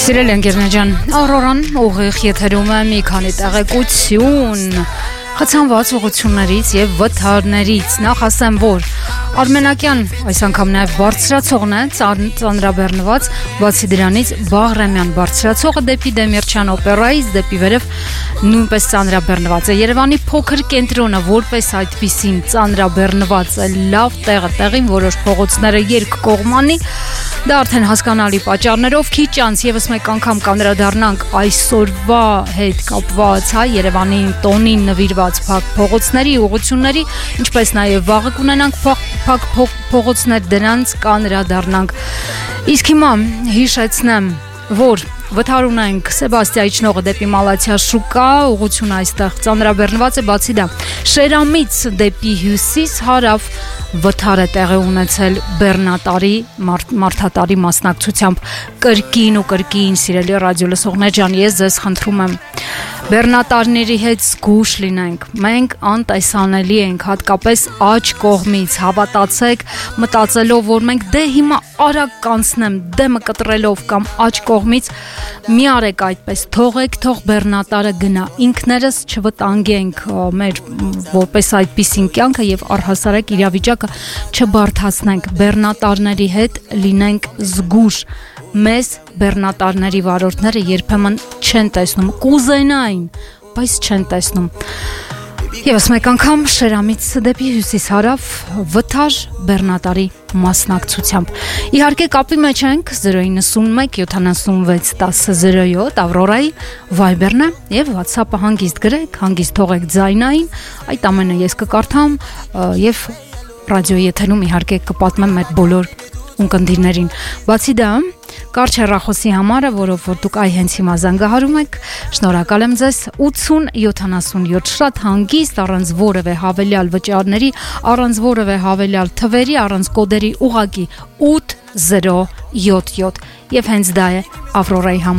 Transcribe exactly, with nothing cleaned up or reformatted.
Սիրել ընկերներ ջան, Ավրորան ուղիղ եթերում է մի քանի տեղեկություն խցանված ուղղություններից եւ վթարներից։ Նախ ասեմ, որ Արմենակյան այս անգամ նաև բարձրացողն է ծանրաբեռնված, բացի դրանից Բաղրամյան բարձրացողը դեպի Դեմիրճան օպերայից դեպի վերև նույնպես ծանրաբեռնված է։ Երևանի փոքր կենտրոնը որպես այդպիսին ծանրաբեռնված է, լավ տեղը տեղին, որոշ փողոցները երկկողմանի, դա արդեն հասկանալի պատճառներով քիչ անց եւս մեկ անգամ կանդրադառնանք այսօրվա հետ կապված հա Երևանի տոնին նվիրված փակ փողոցների ուղղությունների, ինչպես նաև վաղը կունենանք փակ փողոցներ, դրանց կանդրադառնանք։ Իսկ հիմա հիշեցնեմ, որ վթար ունենք Սեբաստիայի ճնողը դեպի Մալաթիա շուկա, ուղղությունը այստեղ ծանրաբեռնված է, բացի դա Շերամից դեպի հյուսիս հարավ վթար է տեղի ունեցել Բեռնատարի մարդատարի մասնակցությամբ կրկին ու կրկին սիրելի ռադիո լսողներ ջան, ես ձեզ խնդրում եմ Բեռնատարների հետ զգուշ լինենք, մենք անտեսանելի ենք, հատկապես աջ կողմից, հավատացեք, մտածելով, որ մենք դե հիմա արագ կանցնեմ, դեմը կտրելով կամ աջ կողմից, մի արեք այդպես, թողեք, թող Բեռնատարը գնա, ինքներս չվտանգենք մեր որպես այդպիսին կյանքը եւ առհասարակ իրավիճակը չբարդացնենք, Բեռնատարների հետ լինենք զգուշ, մեզ Բեռնատարների վարորդները երբեմն չեն տեսնում, կուզենային, բայց չեն տեսնում։ Եվս մեկ անգամ Շերամից դեպի հյուսիս հարավ վթար Բեռնատարի մասնակցությամբ։ Իհարկե կապի մեջ ենք zero nine one seven seven one zero zero seven Ավրորայի Viber-ն է եւ WhatsApp-ը հանգիստ գրեք, հանգիստ թողեք ձայնային, այդ ամենը ես կկարդամ եւ ռադիոյի եթերում իհարկե կպատմեմ մեր բոլոր ունկնդիրներին։ Բացի դա Կարճ հեռախոսի համարը, որով որ դուք այ հենց հիմա զանգահարում եք, շնորհակալ եմ ձեզ ութ յոթանասունյոթ շատ հանգիստ, առանց որևէ հավելյալ վճարների, առանց որևէ հավելյալ թվերի, առանց կոդերի ուղղակի ութ zero seven seven եւ հենց դա է Ավրորայի համար